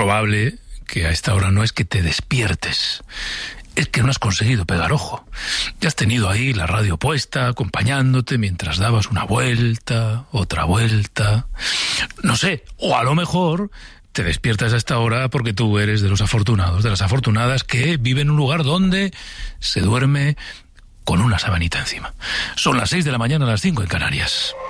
probable que a esta hora no es que te despiertes, es que no has conseguido pegar ojo. Ya has tenido ahí la radio puesta, acompañándote mientras dabas una vuelta, otra vuelta. No sé, o a lo mejor te despiertas a esta hora porque tú eres de los afortunados, de las afortunadas que viven en un lugar donde se duerme con una sabanita encima. Son las 6 de la mañana, las 5 en Canarias.